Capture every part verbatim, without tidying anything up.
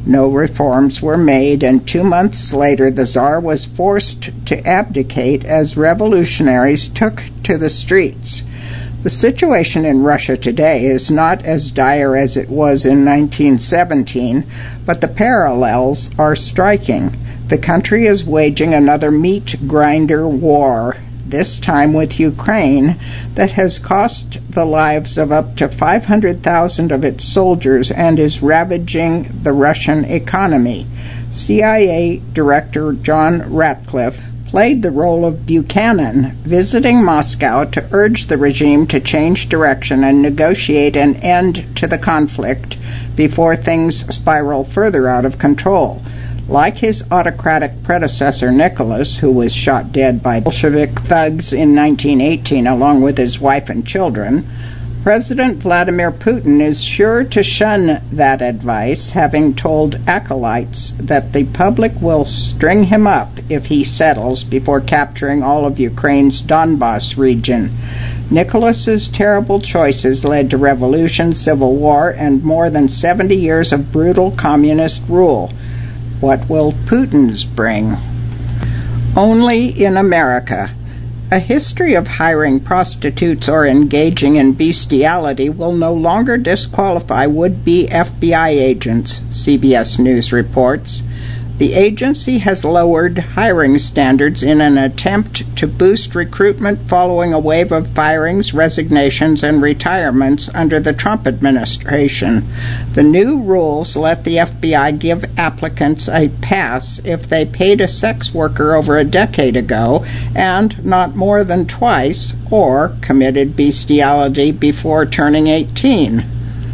No reforms were made, and two months later the Tsar was forced to abdicate as revolutionaries took to the streets. The situation in Russia today is not as dire as it was in nineteen seventeen, but the parallels are striking. The country is waging another meat grinder war, this time with Ukraine, that has cost the lives of up to five hundred thousand of its soldiers and is ravaging the Russian economy. C I A Director John Ratcliffe played the role of Buchanan, visiting Moscow to urge the regime to change direction and negotiate an end to the conflict before things spiral further out of control. Like his autocratic predecessor Nicholas, who was shot dead by Bolshevik thugs in nineteen eighteen along with his wife and children, President Vladimir Putin is sure to shun that advice, having told acolytes that the public will string him up if he settles before capturing all of Ukraine's Donbas region. Nicholas's terrible choices led to revolution, civil war, and more than seventy years of brutal communist rule. What will Putin's bring? Only in America. A history of hiring prostitutes or engaging in bestiality will no longer disqualify would-be F B I agents, C B S News reports. The agency has lowered hiring standards in an attempt to boost recruitment following a wave of firings, resignations, and retirements under the Trump administration. The new rules let the F B I give applicants a pass if they paid a sex worker over a decade ago and not more than twice, or committed bestiality before turning eighteen.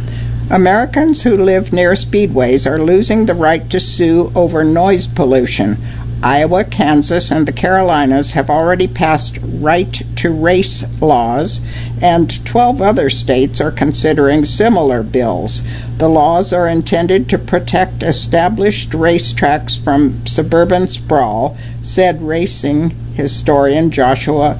Americans who live near speedways are losing the right to sue over noise pollution. Iowa, Kansas, and the Carolinas have already passed right-to-race laws, and twelve other states are considering similar bills. The laws are intended to protect established racetracks from suburban sprawl, said racing historian Joshua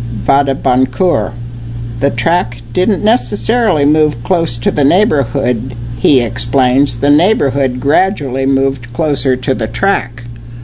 Vadabankur. The track didn't necessarily move close to the neighborhood, he explains. The neighborhood gradually moved closer to the track.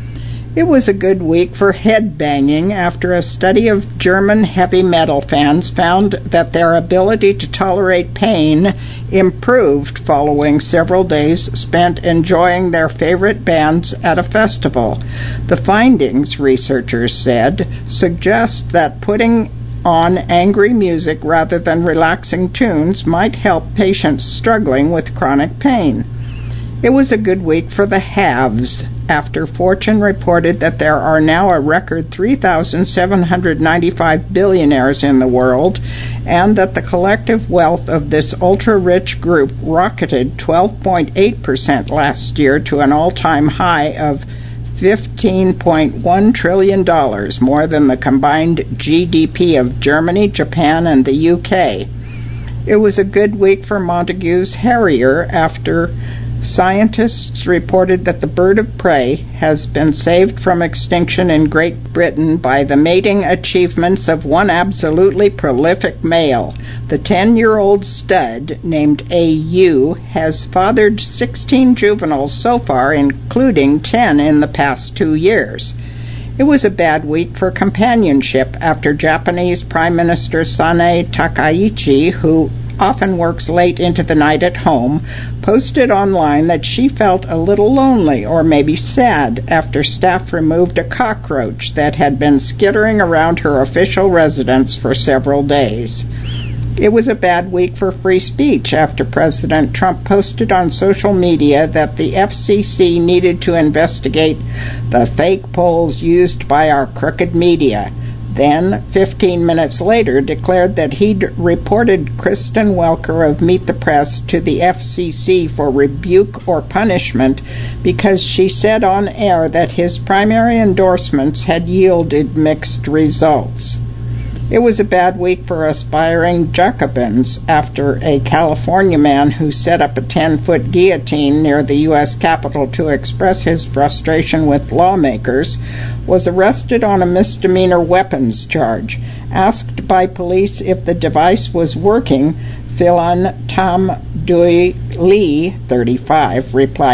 It was a good week for headbanging after a study of German heavy metal fans found that their ability to tolerate pain improved following several days spent enjoying their favorite bands at a festival. The findings, researchers said, suggest that putting on angry music rather than relaxing tunes might help patients struggling with chronic pain. It was a good week for the haves after Fortune reported that there are now a record three thousand seven hundred ninety-five billionaires in the world, and that the collective wealth of this ultra-rich group rocketed twelve point eight percent last year to an all-time high of fifteen point one trillion dollars, more than the combined G D P of Germany, Japan, and the U K. It was a good week for Montagu's Harrier after scientists reported that the bird of prey has been saved from extinction in Great Britain by the mating achievements of one absolutely prolific male. The ten-year-old stud, named A U, has fathered sixteen juveniles so far, including ten in the past two years. It was a bad week for companionship after Japanese Prime Minister Sanae Takaichi, who often works late into the night at home, posted online that she felt a little lonely or maybe sad after staff removed a cockroach that had been skittering around her official residence for several days. It was a bad week for free speech after President Trump posted on social media that the F C C needed to investigate the fake polls used by our crooked media. Then, fifteen minutes later, declared that he'd reported Kristen Welker of Meet the Press to the F C C for rebuke or punishment because she said on air that his primary endorsements had yielded mixed results. It was a bad week for aspiring Jacobins after a California man who set up a ten-foot guillotine near the U S Capitol to express his frustration with lawmakers was arrested on a misdemeanor weapons charge. Asked by police if the device was working, Philan Tam Dui Lee, thirty-five, replied,